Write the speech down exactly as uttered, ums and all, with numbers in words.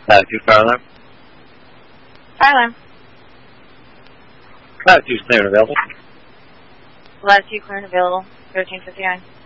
Latitude fire alarm. Fire alarm. Latitude clear and available. Latitude clear and available. thirteen fifty-nine.